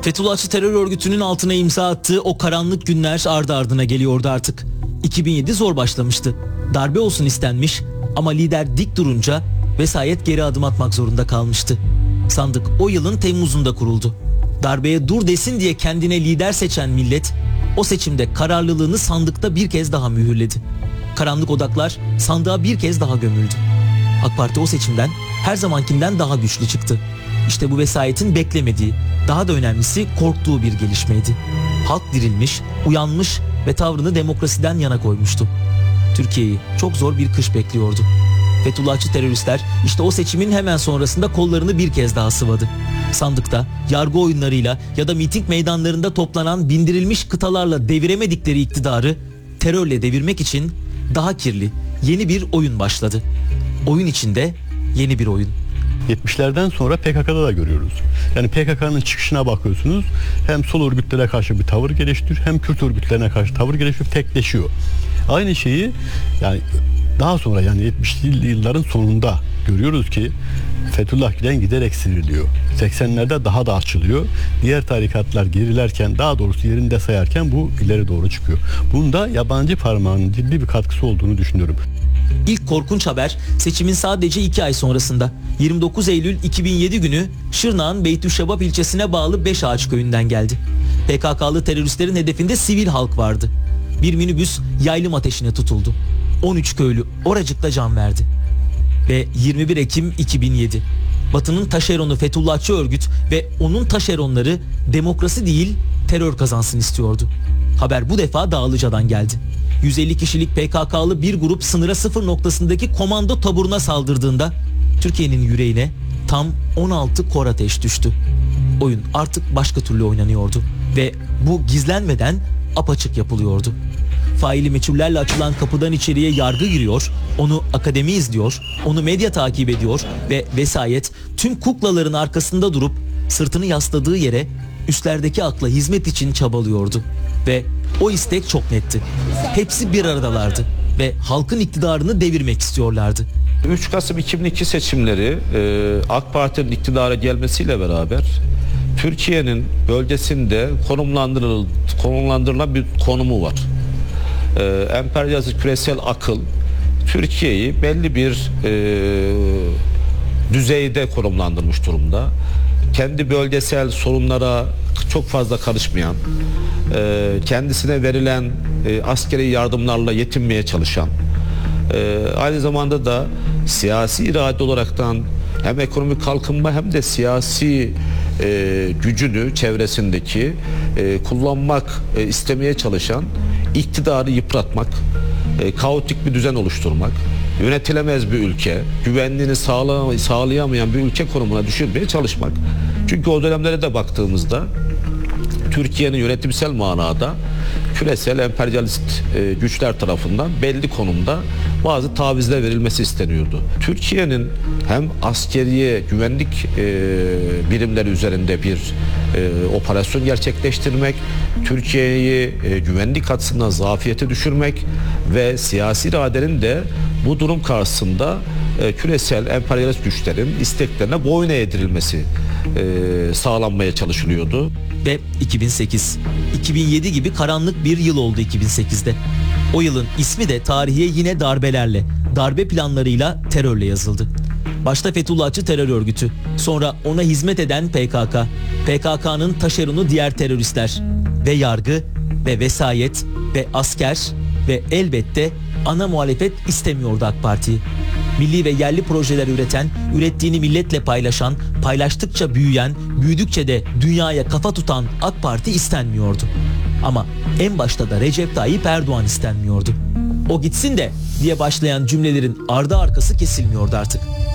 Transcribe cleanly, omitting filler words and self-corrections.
Fethullahçı terör örgütünün altına imza attığı o karanlık günler ardı ardına geliyordu artık. 2007 zor başlamıştı. Darbe olsun istenmiş ama lider dik durunca vesayet geri adım atmak zorunda kalmıştı. Sandık o yılın Temmuz'unda kuruldu. Darbeye dur desin diye kendine lider seçen millet o seçimde kararlılığını sandıkta bir kez daha mühürledi. Karanlık odaklar sandığa bir kez daha gömüldü. AK Parti o seçimden her zamankinden daha güçlü çıktı. İşte bu vesayetin beklemediği, daha da önemlisi korktuğu bir gelişmeydi. Halk dirilmiş, uyanmış ve tavrını demokrasiden yana koymuştu. Türkiye'yi çok zor bir kış bekliyordu. Fethullahçı teröristler işte o seçimin hemen sonrasında kollarını bir kez daha sıvadı. Sandıkta, yargı oyunlarıyla ya da miting meydanlarında toplanan bindirilmiş kıtalarla deviremedikleri iktidarı terörle devirmek için daha kirli, yeni bir oyun başladı. Oyun içinde yeni bir oyun. 70'lerden sonra PKK'da da görüyoruz. Yani PKK'nın çıkışına bakıyorsunuz. Hem sol örgütlere karşı bir tavır geliştiriyor, hem Kürt örgütlerine karşı tavır geliştiriyor, tekleşiyor. Aynı şeyi yani daha sonra yani 70'li yılların sonunda görüyoruz ki Fethullah Gülen giderek sinirliyor. 80'lerde daha da açılıyor. Diğer tarikatlar gerilerken, daha doğrusu yerinde sayarken bu ileri doğru çıkıyor. Bunda yabancı parmağının ciddi bir katkısı olduğunu düşünüyorum. İlk korkunç haber seçimin sadece 2 ay sonrasında 29 Eylül 2007 günü Şırnak'ın Beytüşşebap ilçesine bağlı Beşağaç köyünden geldi. PKK'lı teröristlerin hedefinde sivil halk vardı. Bir minibüs yaylım ateşine tutuldu. 13 köylü oracıkta can verdi. Ve 21 Ekim 2007. Batı'nın taşeronu Fethullahçı örgüt ve onun taşeronları demokrasi değil terör kazansın istiyordu. Haber bu defa Dağlıca'dan geldi. 150 kişilik PKK'lı bir grup sınıra sıfır noktasındaki komando taburuna saldırdığında Türkiye'nin yüreğine tam 16 kor ateş düştü. Oyun artık başka türlü oynanıyordu ve bu gizlenmeden apaçık yapılıyordu. Faili meçhullerle açılan kapıdan içeriye yargı giriyor, onu akademi izliyor, onu medya takip ediyor ve vesayet tüm kuklaların arkasında durup sırtını yasladığı yere üstlerdeki akla hizmet için çabalıyordu. Ve o istek çok netti. Hepsi bir aradalardı ve halkın iktidarını devirmek istiyorlardı. 3 Kasım 2002 seçimleri AK Parti'nin iktidara gelmesiyle beraber Türkiye'nin bölgesinde konumlandırılan bir konumu var. Emperyalist küresel akıl Türkiye'yi belli bir düzeyde konumlandırmış durumda. Kendi bölgesel sorunlara çok fazla karışmayan, kendisine verilen askeri yardımlarla yetinmeye çalışan, aynı zamanda da siyasi irade olaraktan hem ekonomik kalkınma hem de siyasi gücünü çevresindeki kullanmak istemeye çalışan, iktidarı yıpratmak, kaotik bir düzen oluşturmak, yönetilemez bir ülke, güvenliğini sağlayamayan bir ülke konumuna düşürmeye çalışmak. Çünkü o dönemlere de baktığımızda Türkiye'nin yönetimsel manada küresel emperyalist güçler tarafından belli konumda bazı tavizler verilmesi isteniyordu. Türkiye'nin hem askeriye güvenlik birimleri üzerinde bir operasyon gerçekleştirmek, Türkiye'yi güvenlik açısından zafiyete düşürmek ve siyasi iradenin de bu durum karşısında küresel emperyalist güçlerin isteklerine boyun eğdirilmesi sağlanmaya çalışılıyordu. Ve 2008, 2007 gibi karanlık bir yıl oldu 2008'de. O yılın ismi de tarihe yine darbelerle, darbe planlarıyla terörle yazıldı. Başta Fethullahçı terör örgütü, sonra ona hizmet eden PKK, PKK'nın taşeronu diğer teröristler ve yargı ve vesayet ve asker ve elbette ana muhalefet istemiyordu AK Parti'yi. Milli ve yerli projeler üreten, ürettiğini milletle paylaşan, paylaştıkça büyüyen, büyüdükçe de dünyaya kafa tutan AK Parti istenmiyordu. Ama en başta da Recep Tayyip Erdoğan istenmiyordu. O gitsin de diye başlayan cümlelerin ardı arkası kesilmiyordu artık.